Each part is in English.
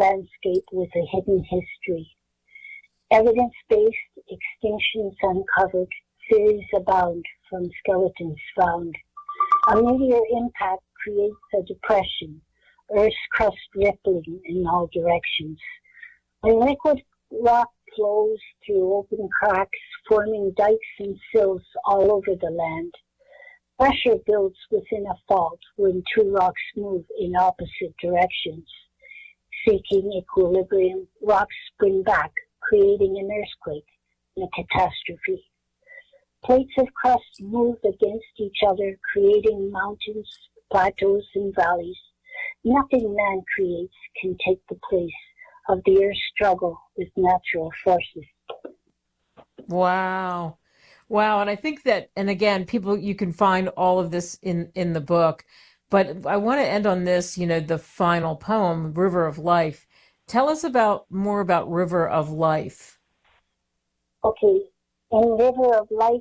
landscape with a hidden history. Evidence-based extinctions uncovered, theories abound from skeletons found. A meteor impact creates a depression, Earth's crust rippling in all directions. When liquid rock flows through open cracks, forming dikes and sills all over the land, pressure builds within a fault when two rocks move in opposite directions. Seeking equilibrium, rocks spring back, creating an earthquake and a catastrophe. Plates of crust move against each other, creating mountains, plateaus, and valleys. Nothing man creates can take the place of the Earth's struggle with natural forces. Wow. Wow. And I think that, and again, people, you can find all of this in the book, but I want to end on this, the final poem, River of Life. Tell us more about River of Life. Okay. In River of Life,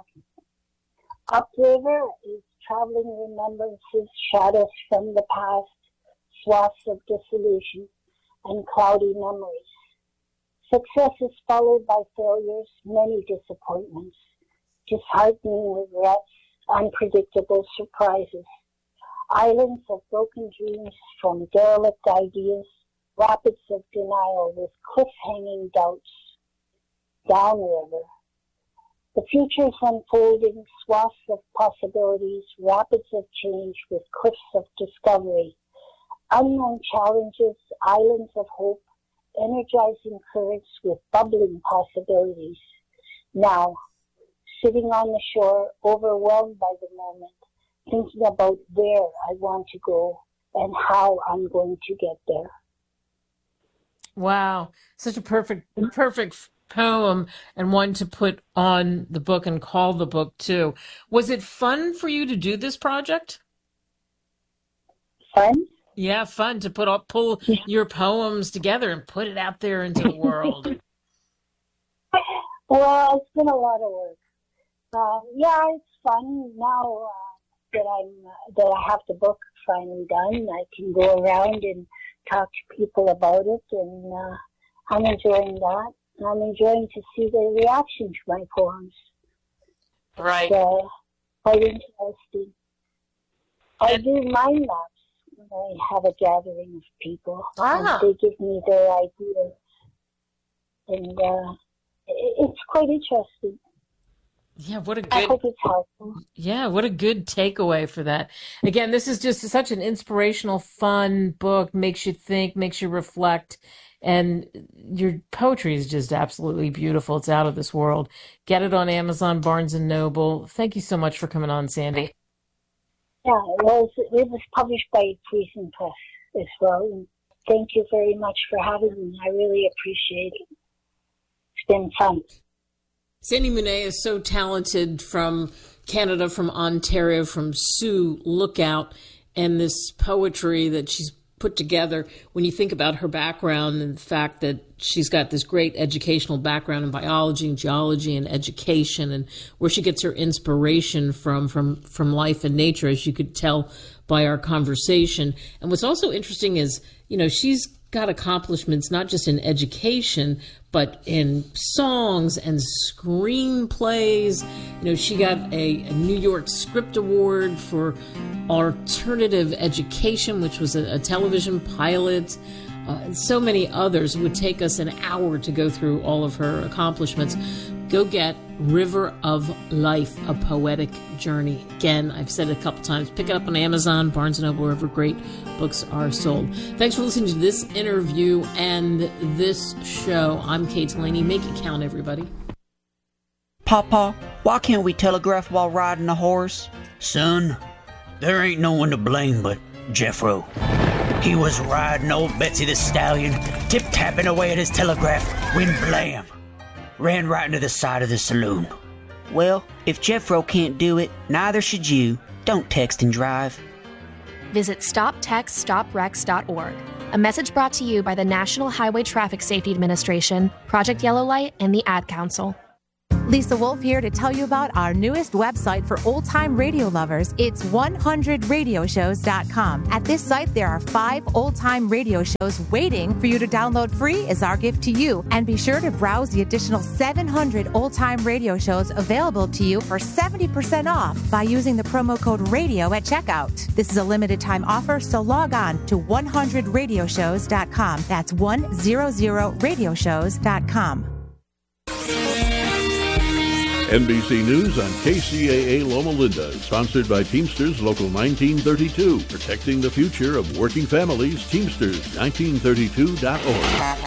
upriver is traveling remembrances, shadows from the past, swaths of disillusion, and cloudy memories. Success is followed by failures, many disappointments, disheartening regrets, unpredictable surprises, islands of broken dreams from derelict ideas, rapids of denial with cliff-hanging doubts. Downriver. The future's unfolding, swaths of possibilities, rapids of change with cliffs of discovery, unknown challenges, islands of hope, energizing currents with bubbling possibilities. Now, sitting on the shore, overwhelmed by the moment, thinking about where I want to go and how I'm going to get there. Wow. Such a perfect poem, and one to put on the book and call the book too. Was it fun for you to do this project? Fun? Yeah, fun to pull your poems together and put it out there into the world. Well, it's been a lot of work. It's fun now that I have the book finally done. I can go around and talk to people about it, and I'm enjoying that. I'm enjoying to see the reaction to my poems. Right. It's quite interesting. I do mind maps when I have a gathering of people. And they give me their ideas. And it's quite interesting. Yeah, I hope it's helpful. Yeah, what a good takeaway for that. Again, this is just such an inspirational, fun book, makes you think, makes you reflect. And your poetry is just absolutely beautiful. It's out of this world. Get it on Amazon, Barnes & Noble. Thank you so much for coming on, Sandy. Yeah, it was published by Friesen Press as well. And thank you very much for having me. I really appreciate it. It's been fun. Sandy Monet is so talented, from Canada, from Ontario, from Sioux Lookout, and this poetry that she's put together. When you think about her background and the fact that she's got this great educational background in biology and geology and education, and where she gets her inspiration from life and nature, as you could tell by our conversation. And what's also interesting is, she's got accomplishments not just in education, but in songs and screenplays. She got a New York Script Award for alternative education, which was a television pilot, and so many others. It would take us an hour to go through all of her accomplishments. Go get River of Life, A Poetic Journey. Again, I've said it a couple times. Pick it up on Amazon, Barnes & Noble, wherever great books are sold. Thanks for listening to this interview and this show. I'm Kate Delaney. Make it count, everybody. Papa, why can't we telegraph while riding a horse? Son, there ain't no one to blame but Jeffro. He was riding old Betsy the Stallion, tip-tapping away at his telegraph, when blam! Ran right into the side of the saloon. Well, if Jeffro can't do it, neither should you. Don't text and drive. Visit StopTextStopWrecks.org. A message brought to you by the National Highway Traffic Safety Administration, Project Yellow Light, and the Ad Council. Lisa Wolf here to tell you about our newest website for old-time radio lovers. It's 100radioshows.com. At this site, there are 5 old-time radio shows waiting for you to download free as our gift to you. And be sure to browse the additional 700 old-time radio shows available to you for 70% off by using the promo code RADIO at checkout. This is a limited time offer, so log on to 100radioshows.com. That's 100radioshows.com. NBC News on KCAA Loma Linda, sponsored by Teamsters Local 1932, protecting the future of working families. Teamsters1932.org.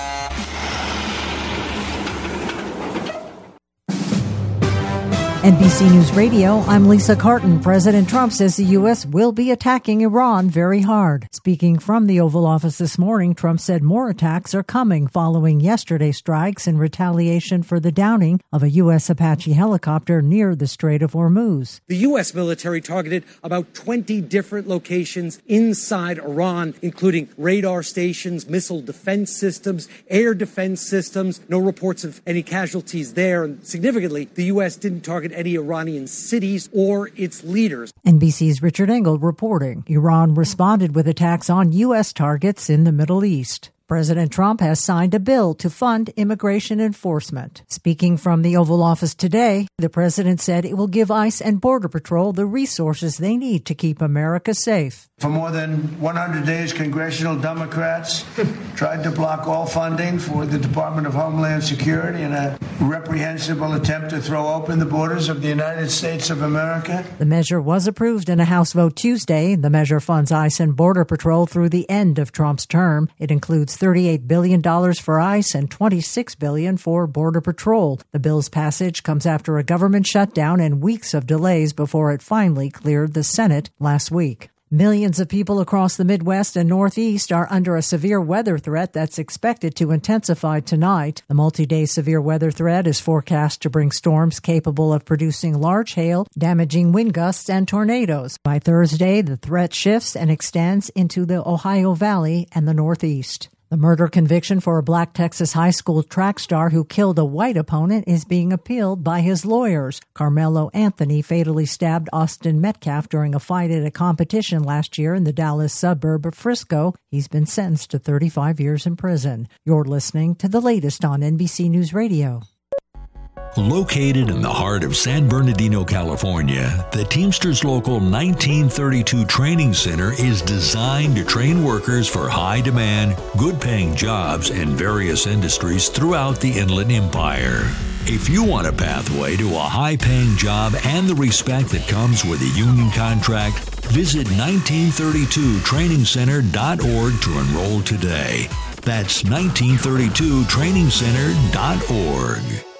NBC News Radio, I'm Lisa Carton. President Trump says the U.S. will be attacking Iran very hard. Speaking from the Oval Office this morning, Trump said more attacks are coming following yesterday's strikes in retaliation for the downing of a U.S. Apache helicopter near the Strait of Hormuz. The U.S. military targeted about 20 different locations inside Iran, including radar stations, missile defense systems, air defense systems. No reports of any casualties there. And significantly, the U.S. didn't target any Iranian cities or its leaders. NBC's Richard Engel reporting. Iran responded with attacks on U.S. targets in the Middle East. President Trump has signed a bill to fund immigration enforcement. Speaking from the Oval Office today, the president said it will give ICE and Border Patrol the resources they need to keep America safe. For more than 100 days, congressional Democrats tried to block all funding for the Department of Homeland Security in a reprehensible attempt to throw open the borders of the United States of America. The measure was approved in a House vote Tuesday. The measure funds ICE and Border Patrol through the end of Trump's term. It includes $38 billion for ICE and $26 billion for Border Patrol. The bill's passage comes after a government shutdown and weeks of delays before it finally cleared the Senate last week. Millions of people across the Midwest and Northeast are under a severe weather threat that's expected to intensify tonight. The multi-day severe weather threat is forecast to bring storms capable of producing large hail, damaging wind gusts, and tornadoes. By Thursday, the threat shifts and extends into the Ohio Valley and the Northeast. The murder conviction for a black Texas high school track star who killed a white opponent is being appealed by his lawyers. Carmelo Anthony fatally stabbed Austin Metcalf during a fight at a competition last year in the Dallas suburb of Frisco. He's been sentenced to 35 years in prison. You're listening to the latest on NBC News Radio. Located in the heart of San Bernardino, California, the Teamsters Local 1932 Training Center is designed to train workers for high-demand, good-paying jobs in various industries throughout the Inland Empire. If you want a pathway to a high-paying job and the respect that comes with a union contract, visit 1932trainingcenter.org to enroll today. That's 1932trainingcenter.org.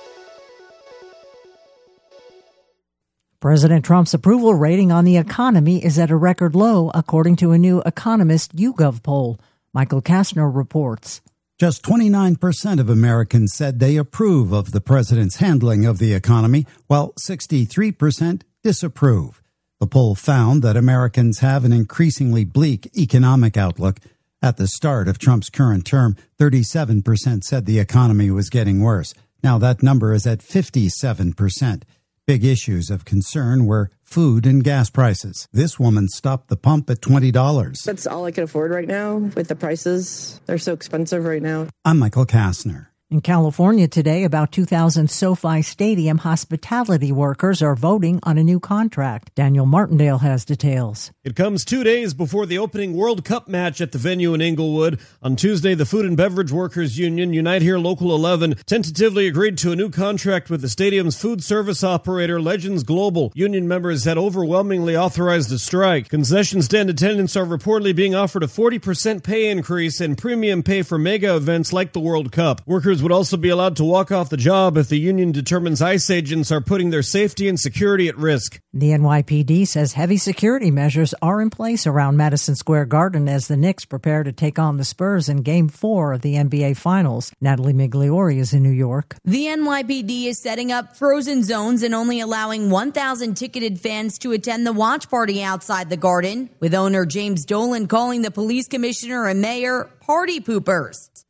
President Trump's approval rating on the economy is at a record low, according to a new Economist YouGov poll. Michael Kastner reports. Just 29% of Americans said they approve of the president's handling of the economy, while 63% disapprove. The poll found that Americans have an increasingly bleak economic outlook. At the start of Trump's current term, 37% said the economy was getting worse. Now that number is at 57%. Big issues of concern were food and gas prices. This woman stopped the pump at $20. That's all I can afford right now with the prices. They're so expensive right now. I'm Michael Kastner. In California today, about 2,000 SoFi Stadium hospitality workers are voting on a new contract. Daniel Martindale has details. It comes 2 days before the opening World Cup match at the venue in Inglewood. On Tuesday, the Food and Beverage Workers Union, Unite Here Local 11, tentatively agreed to a new contract with the stadium's food service operator, Legends Global. Union members had overwhelmingly authorized the strike. Concession stand attendants are reportedly being offered a 40% pay increase and premium pay for mega events like the World Cup. Workers would also be allowed to walk off the job if the union determines ICE agents are putting their safety and security at risk. The NYPD says heavy security measures are in place around Madison Square Garden as the Knicks prepare to take on the Spurs in Game 4 of the NBA Finals. Natalie Migliori is in New York. The NYPD is setting up frozen zones and only allowing 1,000 ticketed fans to attend the watch party outside the Garden, with owner James Dolan calling the police commissioner and mayor party poopers.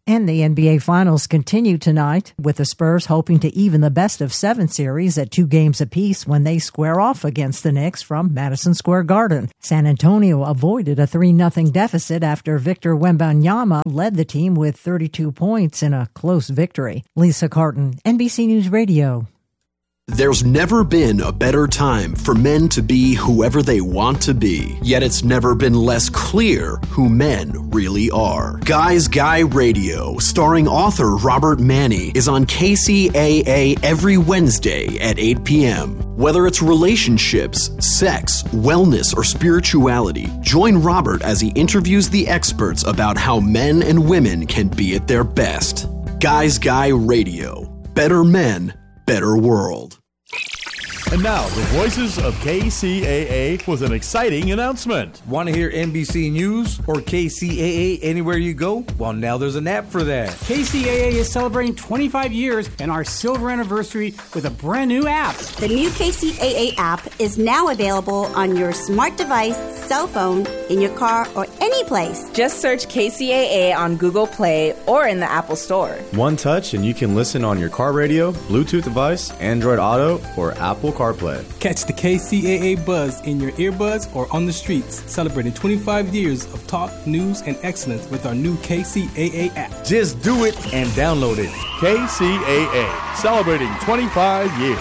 And the NBA Finals continue tonight, with the Spurs hoping to even the best-of-7 series at 2 games apiece when they square off against the Knicks from Madison Square Garden. San Antonio avoided a 3-0 deficit after Victor Wembanyama led the team with 32 points in a close victory. Lisa Carton, NBC News Radio. There's never been a better time for men to be whoever they want to be, yet it's never been less clear who men really are. Guys Guy Radio, starring author Robert Manni, is on KCAA every Wednesday at 8 p.m. Whether it's relationships, sex, wellness, or spirituality, join Robert as he interviews the experts about how men and women can be at their best. Guys Guy Radio. Better men, better world. And now, the voices of KCAA with an exciting announcement. Want to hear NBC News or KCAA anywhere you go? Well, now there's an app for that. KCAA is celebrating 25 years and our silver anniversary with a brand new app. The new KCAA app is now available on your smart device, cell phone, in your car, or any place. Just search KCAA on Google Play or in the Apple Store. One touch and you can listen on your car radio, Bluetooth device, Android Auto, or Apple CarPlay. Catch the KCAA buzz in your earbuds or on the streets, celebrating 25 years of talk, news, and excellence with our new KCAA app. Just do it and download it. KCAA, celebrating 25 years.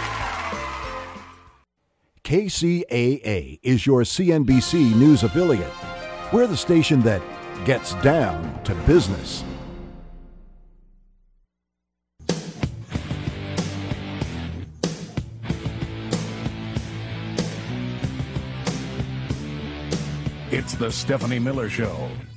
KCAA is your CNBC News affiliate. We're the station that gets down to business. It's the Stephanie Miller Show.